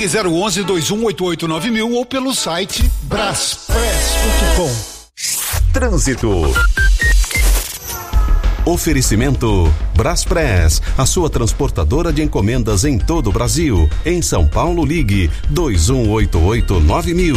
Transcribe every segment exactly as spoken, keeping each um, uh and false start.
Ligue zero onze, dois um oito oito, nove mil ou pelo site braspress ponto com. Trânsito. Oferecimento Braspress, a sua transportadora de encomendas em todo o Brasil. Em São Paulo, ligue dois um oito oito, nove mil.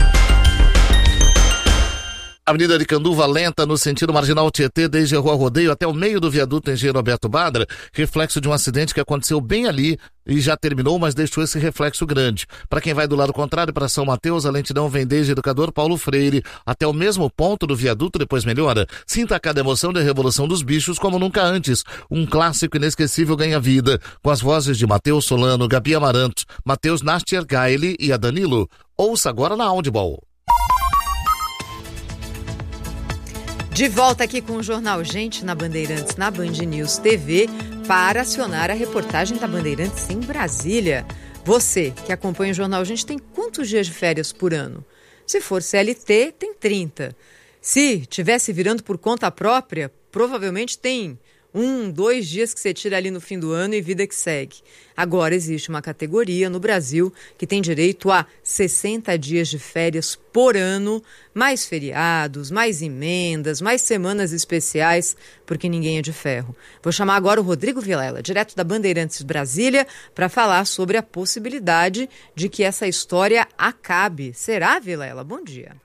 Avenida de Canduva lenta no sentido marginal Tietê, desde a Rua Rodeio até o meio do viaduto Engenheiro Alberto Badra, reflexo de um acidente que aconteceu bem ali e já terminou, mas deixou esse reflexo grande. Para quem vai do lado contrário, para São Mateus, a lentidão vem desde Educador Paulo Freire até o mesmo ponto do viaduto, depois melhora. Sinta cada emoção da Revolução dos Bichos como nunca antes. Um clássico inesquecível ganha vida, com as vozes de Matheus Solano, Gabi Amarantos, Matheus Nastier Gaile e a Danilo. Ouça agora na Audible. De volta aqui com o Jornal Gente na Bandeirantes, na Band News T V, para acionar a reportagem da Bandeirantes em Brasília. Você que acompanha o Jornal Gente tem quantos dias de férias por ano? Se for C L T, tem trinta. Se tivesse virando por conta própria, provavelmente tem um, dois dias que você tira ali no fim do ano e vida que segue. Agora existe uma categoria no Brasil que tem direito a sessenta dias de férias por ano, mais feriados, mais emendas, mais semanas especiais, porque ninguém é de ferro. Vou chamar agora o Rodrigo Vilela, direto da Bandeirantes Brasília, para falar sobre a possibilidade de que essa história acabe. Será, Vilela? Bom dia.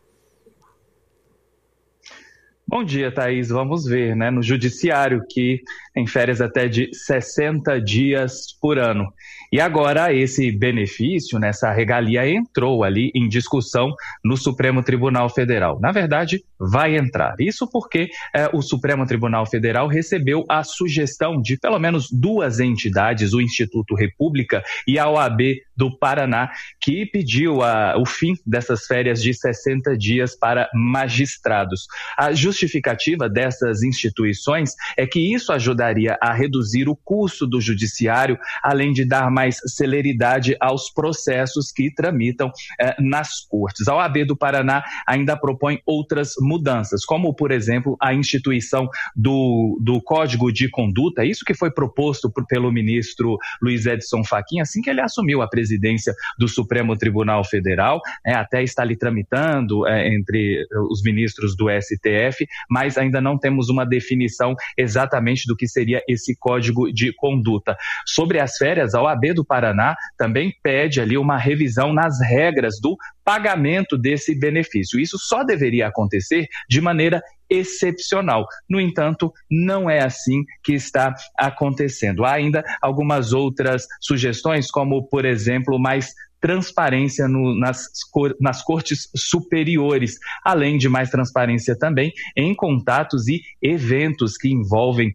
Bom dia, Thaís. Vamos ver, né? No judiciário, que tem férias até de sessenta dias por ano. E agora esse benefício, né, essa regalia entrou ali em discussão no Supremo Tribunal Federal. Na verdade, vai entrar. Isso porque é, o Supremo Tribunal Federal recebeu a sugestão de pelo menos duas entidades, o Instituto República e a O A B do Paraná, que pediu a, o fim dessas férias de sessenta dias para magistrados. A justificativa dessas instituições é que isso ajudaria a reduzir o custo do judiciário, além de dar mais celeridade aos processos que tramitam eh, nas cortes. A O A B do Paraná ainda propõe outras mudanças, como, por exemplo, a instituição do, do Código de Conduta, isso que foi proposto por, pelo ministro Luiz Edson Fachin, assim que ele assumiu a presidência do Supremo Tribunal Federal, é, até está ali tramitando é, entre os ministros do S T F, mas ainda não temos uma definição exatamente do que seria esse Código de Conduta. Sobre as férias, a O A B do Paraná também pede ali uma revisão nas regras do pagamento desse benefício. Isso só deveria acontecer de maneira excepcional. No entanto, não é assim que está acontecendo. Há ainda algumas outras sugestões, como, por exemplo, mais transparência no, nas, cor, nas cortes superiores, além de mais transparência também em contatos e eventos que envolvem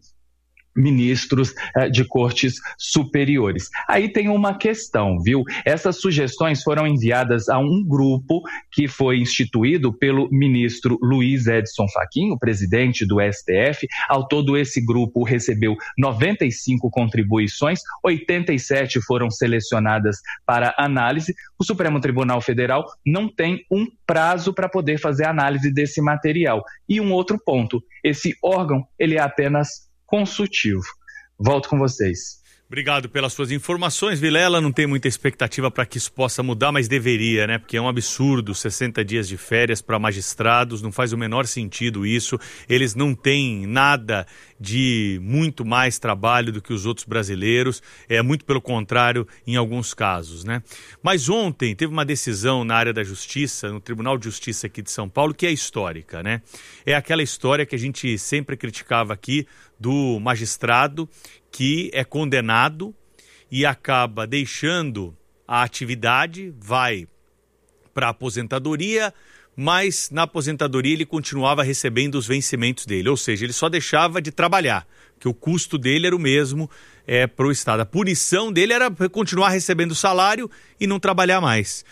ministros eh, de cortes superiores. Aí tem uma questão, viu? Essas sugestões foram enviadas a um grupo que foi instituído pelo ministro Luiz Edson Fachin, o presidente do S T F. Ao todo, esse grupo recebeu noventa e cinco contribuições, oitenta e sete foram selecionadas para análise. O Supremo Tribunal Federal não tem um prazo para poder fazer análise desse material. E um outro ponto, esse órgão, ele é apenas consultivo. Volto com vocês. Obrigado pelas suas informações, Vilela. Não tem muita expectativa para que isso possa mudar, mas deveria, né? Porque é um absurdo, sessenta dias de férias para magistrados, não faz o menor sentido isso. Eles não têm nada de muito mais trabalho do que os outros brasileiros, é muito pelo contrário em alguns casos, né? Mas ontem teve uma decisão na área da justiça, no Tribunal de Justiça aqui de São Paulo, que é histórica, né? É aquela história que a gente sempre criticava aqui do magistrado que é condenado e acaba deixando a atividade, vai para a aposentadoria, mas na aposentadoria ele continuava recebendo os vencimentos dele, ou seja, ele só deixava de trabalhar, que o custo dele era o mesmo é, para o Estado. A punição dele era continuar recebendo o salário e não trabalhar mais.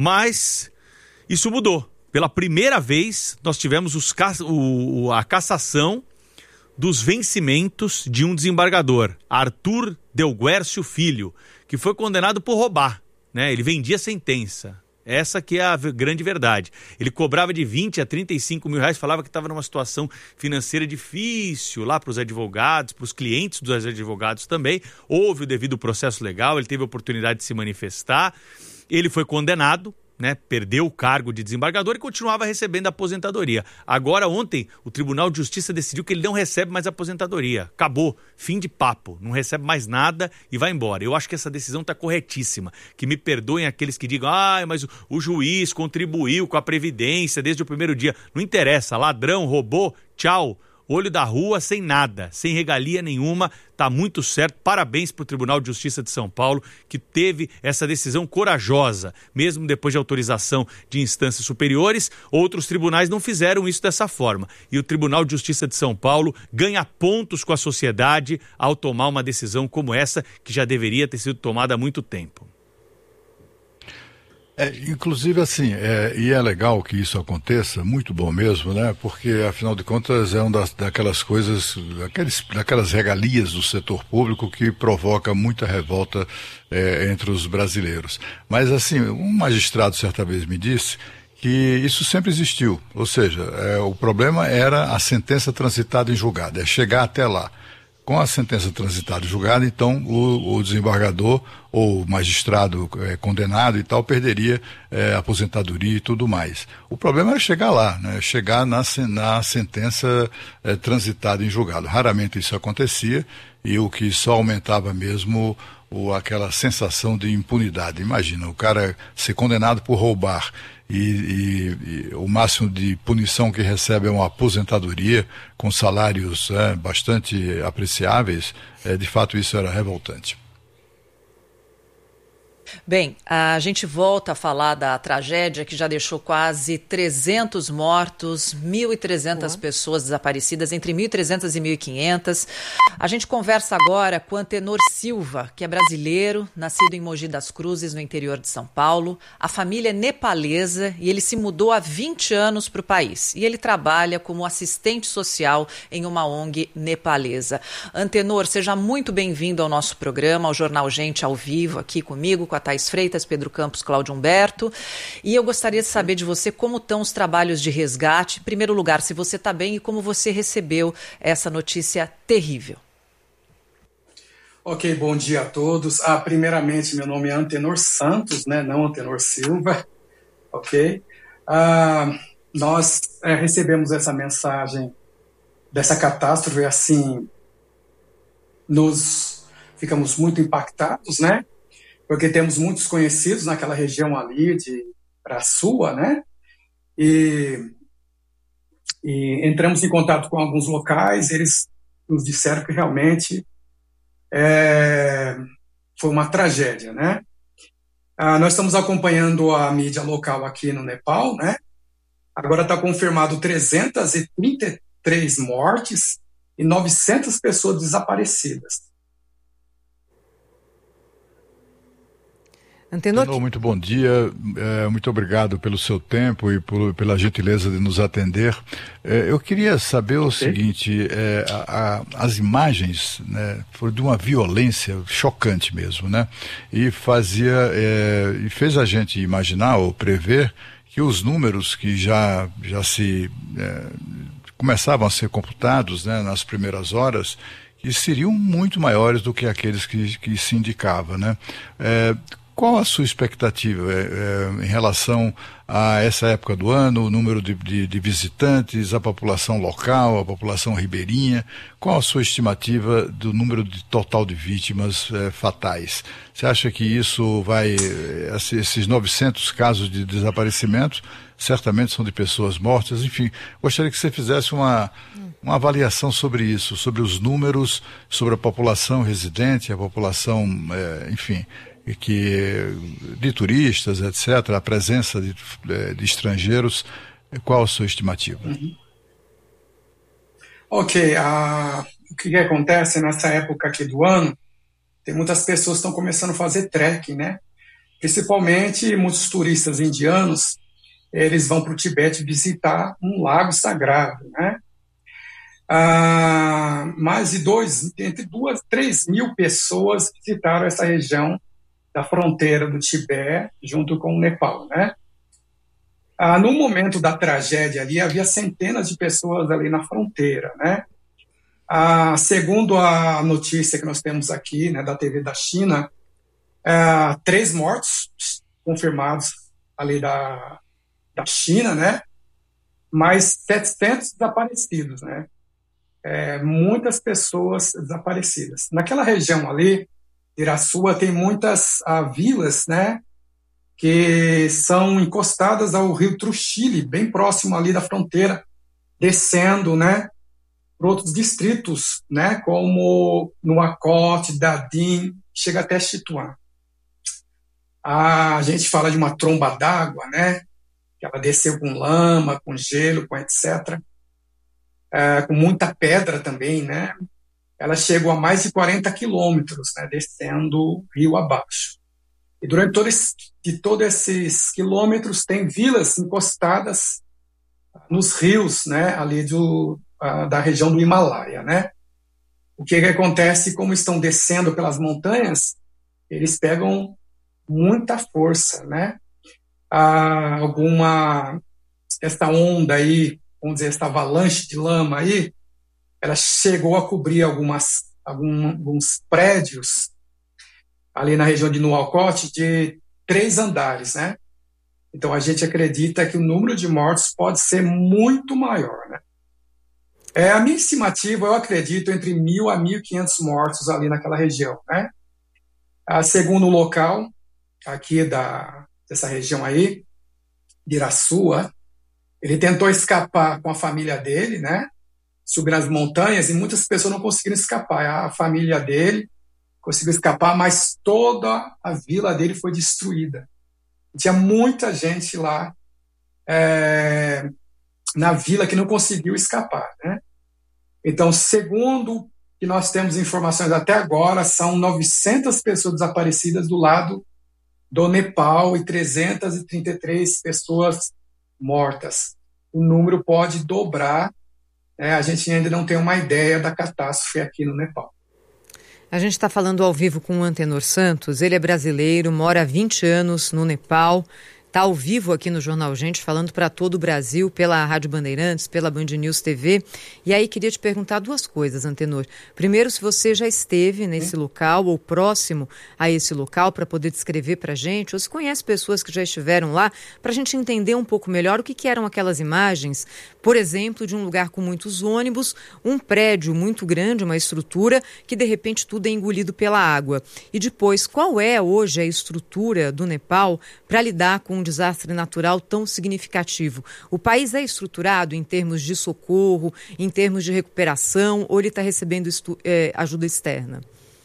Mas isso mudou. Pela primeira vez nós tivemos os, o, a cassação dos vencimentos de um desembargador, Arthur Delguércio Filho, que foi condenado por roubar, né? Ele vendia sentença. Essa que é a grande verdade. Ele cobrava de vinte a trinta e cinco mil reais, falava que estava numa situação financeira difícil lá para os advogados, para os clientes dos advogados também. Houve o devido processo legal, ele teve a oportunidade de se manifestar Ele foi condenado, né, perdeu o cargo de desembargador e continuava recebendo a aposentadoria. Agora, ontem, o Tribunal de Justiça decidiu que ele não recebe mais aposentadoria. Acabou. Fim de papo. Não recebe mais nada e vai embora. Eu acho que essa decisão está corretíssima. Que me perdoem aqueles que digam, ah, mas o, o juiz contribuiu com a Previdência desde o primeiro dia. Não interessa. Ladrão, roubou, tchau. Olho da rua, sem nada, sem regalia nenhuma, tá muito certo. Parabéns para o Tribunal de Justiça de São Paulo, que teve essa decisão corajosa, mesmo depois de autorização de instâncias superiores. Outros tribunais não fizeram isso dessa forma. E o Tribunal de Justiça de São Paulo ganha pontos com a sociedade ao tomar uma decisão como essa, que já deveria ter sido tomada há muito tempo. É, inclusive, assim, é, e é legal que isso aconteça, muito bom mesmo, né? Porque, afinal de contas, é uma das, daquelas coisas, daqueles, daquelas regalias do setor público que provoca muita revolta é, entre os brasileiros. Mas, assim, um magistrado certa vez me disse que isso sempre existiu, ou seja, é, o problema era a sentença transitada em julgado, é chegar até lá. Com a sentença transitada em julgado, então o, o desembargador ou o magistrado é, condenado e tal perderia é, aposentadoria e tudo mais. O problema era chegar lá, né? Chegar na, na sentença é, transitada em julgado. Raramente isso acontecia e o que só aumentava mesmo o, aquela sensação de impunidade. Imagina, o cara ser condenado por roubar E, e, e o máximo de punição que recebe é uma aposentadoria com salários é, bastante apreciáveis, é, de fato isso era revoltante. Bem, a gente volta a falar da tragédia que já deixou quase trezentos mortos, mil e trezentas uhum. pessoas desaparecidas, entre mil e trezentas e mil e quinhentas. A gente conversa agora com Antenor Silva, que é brasileiro, nascido em Mogi das Cruzes, no interior de São Paulo. A família é nepalesa e ele se mudou há vinte anos para o país. E ele trabalha como assistente social em uma O N G nepalesa. Antenor, seja muito bem-vindo ao nosso programa, ao Jornal Gente ao vivo, aqui comigo, com a Thais Freitas, Pedro Campos, Cláudio Humberto. E eu gostaria de saber de você como estão os trabalhos de resgate. Em primeiro lugar, se você está bem e como você recebeu essa notícia terrível. Ok, bom dia a todos. Ah, primeiramente, meu nome é Antenor Santos, né, não Antenor Silva. Ok? Ah, nós é, recebemos essa mensagem dessa catástrofe, assim, nos ficamos muito impactados, né? Porque temos muitos conhecidos naquela região ali de Praçua, né? E, e entramos em contato com alguns locais, eles nos disseram que realmente é, foi uma tragédia, né? Ah, nós estamos acompanhando a mídia local aqui no Nepal, né? Agora está confirmado trezentas e trinta e três mortes e novecentas pessoas desaparecidas. Antenor, muito bom dia, é, muito obrigado pelo seu tempo e por, pela gentileza de nos atender. É, eu queria saber o okay. seguinte, é, a, a, as imagens, né, foram de uma violência chocante mesmo, né? E fazia, é, e fez a gente imaginar ou prever que os números que já, já se é, começavam a ser computados, né, nas primeiras horas, que seriam muito maiores do que aqueles que, que se indicava, né? É, Qual a sua expectativa é, é, em relação a essa época do ano, o número de, de, de visitantes, a população local, a população ribeirinha? Qual a sua estimativa do número de total de vítimas é, fatais? Você acha que isso vai, esses novecentos casos de desaparecimento, certamente são de pessoas mortas? Enfim, gostaria que você fizesse uma, uma avaliação sobre isso, sobre os números, sobre a população residente, a população, é, enfim... que de turistas, etcétera, a presença de, de estrangeiros, qual a sua estimativa? Uhum. Ok, uh, o que, que acontece nessa época aqui do ano, tem muitas pessoas que estão começando a fazer trekking, né? Principalmente muitos turistas indianos, eles vão para o Tibete visitar um lago sagrado, né? Uh, mais de dois, entre duas, três mil pessoas visitaram essa região da fronteira do Tibete, junto com o Nepal, né? Ah, no momento da tragédia ali, havia centenas de pessoas ali na fronteira, né? Ah, segundo a notícia que nós temos aqui, né, da T V da China, ah, três mortos confirmados ali da, da China, né? Mais setecentos desaparecidos, né? É, muitas pessoas desaparecidas. Naquela região ali, Iraçua, tem muitas ah, vilas, né? Que são encostadas ao rio Truxilli, bem próximo ali da fronteira, descendo, né? Para outros distritos, né? Como Nuacote, Dadim, chega até Chituã. A gente fala de uma tromba d'água, né? Que ela desceu com lama, com gelo, com etcétera. É, com muita pedra também, né? Ela chegou a mais de quarenta quilômetros, né? Descendo rio abaixo. E durante todo esse, de todos esses quilômetros tem vilas encostadas nos rios, né? Ali do, uh, da região do Himalaia, né? O que, que acontece? Como estão descendo pelas montanhas, eles pegam muita força, né? Ah, alguma essa onda aí, vamos dizer, essa avalanche de lama aí, ela chegou a cobrir algumas, algum, alguns prédios ali na região de Nuacote de três andares, né? Então a gente acredita que o número de mortos pode ser muito maior, né? É, a minha estimativa, eu acredito, entre mil a mil e quinhentos mortos ali naquela região, né? Ah, segundo o local aqui da, dessa região aí, de Iraçua, ele tentou escapar com a família dele, né? Subir nas montanhas e muitas pessoas não conseguiram escapar. A família dele conseguiu escapar, mas toda a vila dele foi destruída. Tinha muita gente lá é, na vila que não conseguiu escapar, né? Então, segundo que nós temos informações até agora, são novecentas pessoas desaparecidas do lado do Nepal e trezentas e trinta e três pessoas mortas. O número pode dobrar, né? A gente ainda não tem uma ideia da catástrofe aqui no Nepal. A gente está falando ao vivo com o Antenor Santos. Ele é brasileiro, mora há vinte anos no Nepal. Está ao vivo aqui no Jornal Gente, falando para todo o Brasil, pela Rádio Bandeirantes, pela Band News T V. E aí queria te perguntar duas coisas, Antenor. Primeiro, se você já esteve nesse local ou próximo a esse local para poder descrever para a gente, ou se conhece pessoas que já estiveram lá, para a gente entender um pouco melhor o que, que eram aquelas imagens, por exemplo, de um lugar com muitos ônibus, um prédio muito grande, uma estrutura, que de repente tudo é engolido pela água. E depois, qual é hoje a estrutura do Nepal para lidar com um desastre natural tão significativo? O país é estruturado em termos de socorro, em termos de recuperação, ou ele está recebendo estu- é, ajuda externa?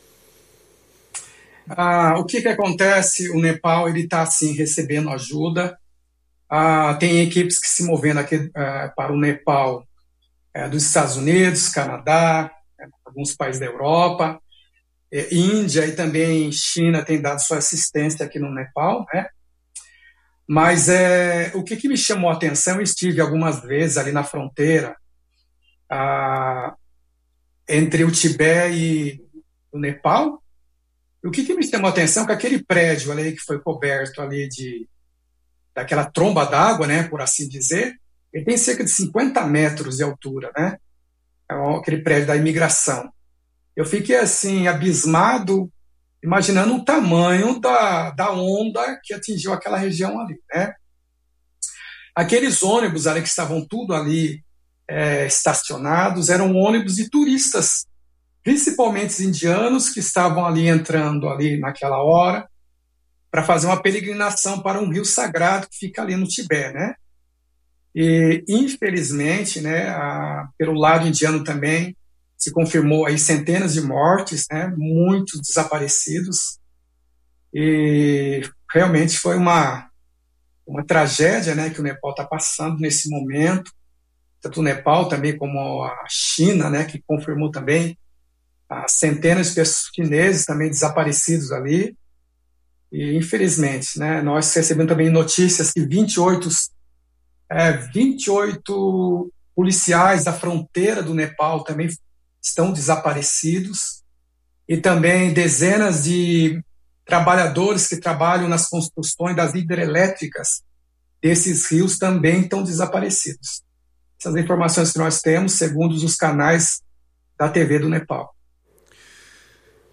Ah, o que, que acontece? O Nepal está, sim, recebendo ajuda. Ah, tem equipes que se movendo aqui ah, para o Nepal é, dos Estados Unidos, Canadá, é, alguns países da Europa, é, Índia e também China tem dado sua assistência aqui no Nepal, né? Mas é, o que, que me chamou a atenção, eu estive algumas vezes ali na fronteira ah, entre o Tibete e o Nepal. E o que, que me chamou a atenção é que aquele prédio ali que foi coberto ali de, daquela tromba d'água, né, por assim dizer, ele tem cerca de cinquenta metros de altura, né? É aquele prédio da imigração. Eu fiquei assim, abismado, imaginando o tamanho da, da onda que atingiu aquela região ali, né? Aqueles ônibus ali que estavam tudo ali é, estacionados eram ônibus de turistas, principalmente indianos que estavam ali entrando ali naquela hora para fazer uma peregrinação para um rio sagrado que fica ali no Tibete, né? E infelizmente, né, a, pelo lado indiano também se confirmou aí centenas de mortes, né, muitos desaparecidos, e realmente foi uma, uma tragédia, né, que o Nepal está passando nesse momento, tanto o Nepal também como a China, né, que confirmou também as centenas de pessoas chineses também desaparecidos ali, e infelizmente, né, nós recebemos também notícias que vinte e oito, é, vinte e oito policiais da fronteira do Nepal também estão desaparecidos, e também dezenas de trabalhadores que trabalham nas construções das hidrelétricas desses rios também estão desaparecidos. Essas informações que nós temos, segundo os canais da T V do Nepal.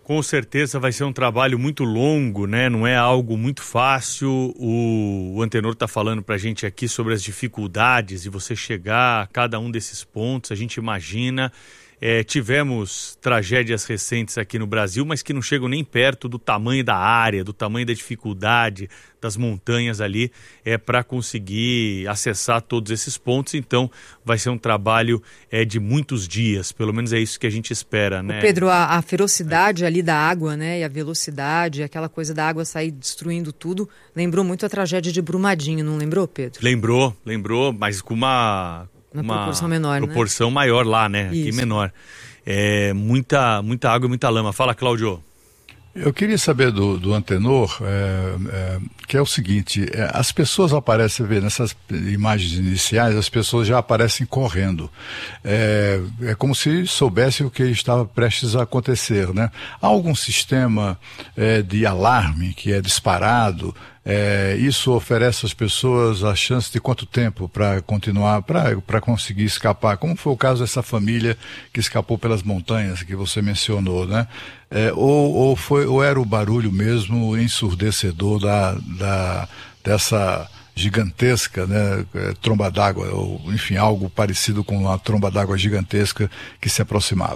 Com certeza vai ser um trabalho muito longo, né? Não é algo muito fácil. O, o Antenor está falando para a gente aqui sobre as dificuldades de você chegar a cada um desses pontos. A gente imagina... É, tivemos tragédias recentes aqui no Brasil, mas que não chegam nem perto do tamanho da área, do tamanho da dificuldade das montanhas ali, é, para conseguir acessar todos esses pontos. Então, vai ser um trabalho é, de muitos dias, pelo menos é isso que a gente espera, né? Ô Pedro, a, a ferocidade é. ali da água, né, e a velocidade, aquela coisa da água sair destruindo tudo, lembrou muito a tragédia de Brumadinho, não lembrou, Pedro? Lembrou, lembrou, mas com uma... Uma, uma proporção menor, proporção né? maior lá, né? Isso. Aqui menor. É, muita, muita água e muita lama. Fala, Cláudio. Eu queria saber do, do Antenor, é, é, que é o seguinte, é, as pessoas aparecem, vê, nessas imagens iniciais, as pessoas já aparecem correndo. É, é como se soubesse o que estava prestes a acontecer, né? Há algum sistema é, de alarme que é disparado? É, isso oferece às pessoas a chance de quanto tempo para continuar, para conseguir escapar? Como foi o caso dessa família que escapou pelas montanhas que você mencionou, né? É, ou, ou, foi, ou era o barulho mesmo ensurdecedor da, da, dessa gigantesca, né, tromba d'água, ou enfim, algo parecido com uma tromba d'água gigantesca que se aproximava?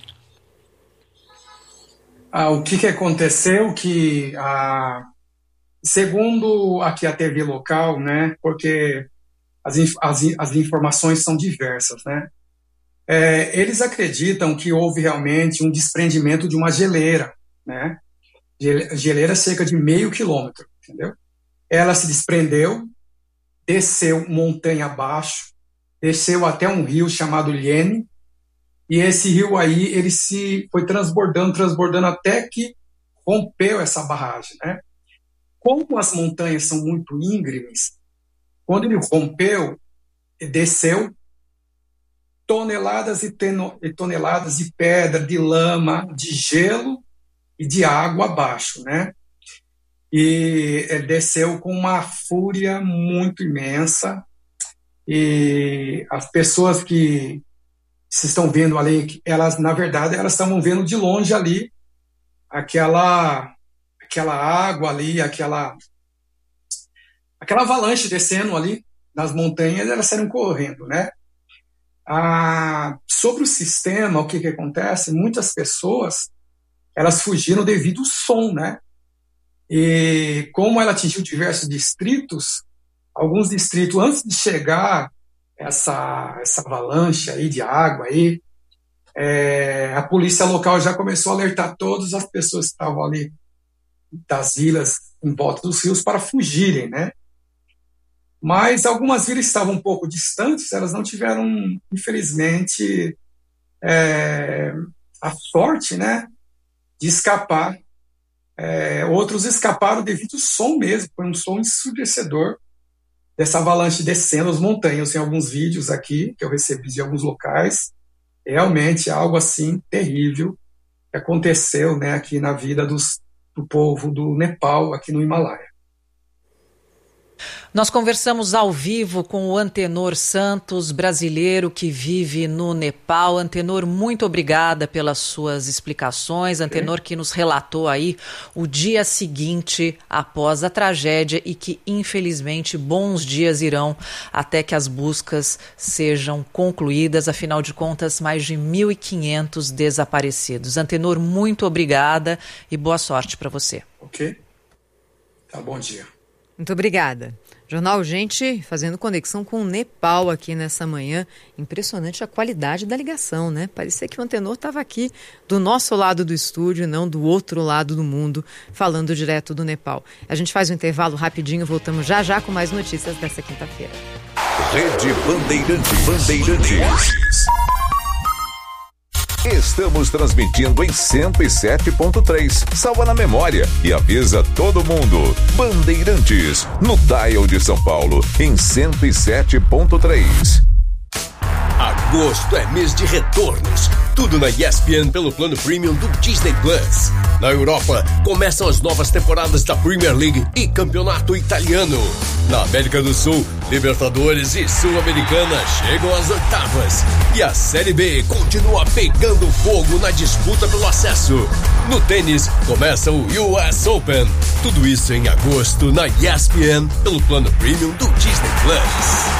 Ah, o que, que aconteceu que... Ah... Segundo aqui a T V local, né, porque as, as, as informações são diversas, né, é, eles acreditam que houve realmente um desprendimento de uma geleira, né, geleira cerca de meio quilômetro, entendeu? Ela se desprendeu, desceu montanha abaixo, desceu até um rio chamado Lhene, e esse rio aí, ele se foi transbordando, transbordando até que rompeu essa barragem, né? Como as montanhas são muito íngremes, quando ele rompeu, desceu toneladas e, teno, e toneladas de pedra, de lama, de gelo e de água abaixo, né? E ele desceu com uma fúria muito imensa, e as pessoas que se estão vendo ali, elas, na verdade, elas estavam vendo de longe ali aquela... aquela água ali, aquela aquela avalanche descendo ali nas montanhas, elas saíram correndo, né? Ah, sobre o sistema, o que que acontece? Muitas pessoas, elas fugiram devido ao som, né? E como ela atingiu diversos distritos, alguns distritos, antes de chegar essa, essa avalanche aí de água aí, é, a polícia local já começou a alertar todas as pessoas que estavam ali das vilas em volta dos rios para fugirem, né? Mas algumas vilas estavam um pouco distantes, elas não tiveram, infelizmente, é, a sorte, né, de escapar. É, outros escaparam devido ao som mesmo, foi um som ensurdecedor dessa avalanche descendo as montanhas. Tem alguns vídeos aqui que eu recebi de alguns locais, realmente algo assim terrível que aconteceu, né, aqui na vida dos do povo do Nepal, aqui no Himalaia. Nós conversamos ao vivo com o Antenor Santos, brasileiro que vive no Nepal. Antenor, muito obrigada pelas suas explicações. Antenor que nos relatou aí o dia seguinte após a tragédia e que, infelizmente, bons dias irão até que as buscas sejam concluídas. Afinal de contas, mais de mil e quinhentos desaparecidos. Antenor, muito obrigada e boa sorte para você. Ok. Tá, bom dia. Muito obrigada. Jornal Gente fazendo conexão com o Nepal aqui nessa manhã. Impressionante a qualidade da ligação, né? Parecia que o Antenor estava aqui do nosso lado do estúdio, não do outro lado do mundo, falando direto do Nepal. A gente faz um intervalo rapidinho, voltamos já já com mais notícias dessa quinta-feira. Rede Bandeirantes. Bandeirantes. Estamos transmitindo em cento e sete ponto três. Salva na memória e avisa todo mundo. Bandeirantes, no dial de São Paulo, em cento e sete ponto três. Agosto é mês de retornos. Tudo na E S P N pelo plano premium do Disney Plus. Na Europa, começam as novas temporadas da Premier League e Campeonato Italiano. Na América do Sul, Libertadores e Sul-Americana chegam às oitavas. E a Série B continua pegando fogo na disputa pelo acesso. No tênis, começa o U S Open. Tudo isso em agosto na E S P N, pelo plano premium do Disney Plus.